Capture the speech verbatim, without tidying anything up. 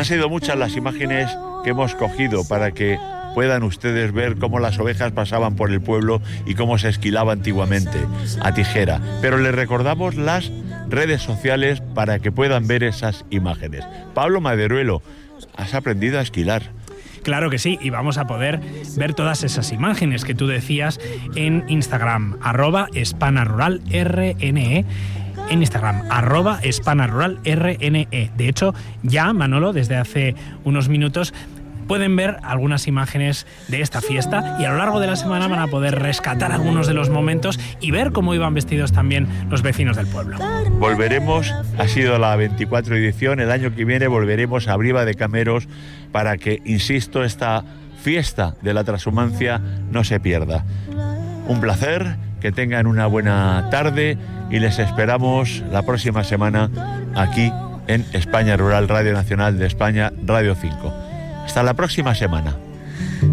Han sido muchas las imágenes que hemos cogido para que puedan ustedes ver cómo las ovejas pasaban por el pueblo y cómo se esquilaba antiguamente, a tijera. Pero les recordamos las redes sociales para que puedan ver esas imágenes. Pablo Maderuelo, has aprendido a esquilar. Claro que sí, y vamos a poder ver todas esas imágenes que tú decías en Instagram, arroba espanaruralrne, en Instagram, arroba espanaruralrne. De hecho, ya, Manolo, desde hace unos minutos, pueden ver algunas imágenes de esta fiesta y a lo largo de la semana van a poder rescatar algunos de los momentos y ver cómo iban vestidos también los vecinos del pueblo. Volveremos, ha sido la veinticuatro edición, el año que viene volveremos a Briva de Cameros para que, insisto, esta fiesta de la transhumancia no se pierda. Un placer, que tengan una buena tarde y les esperamos la próxima semana aquí en España Rural, Radio Nacional de España, Radio cinco. Hasta la próxima semana.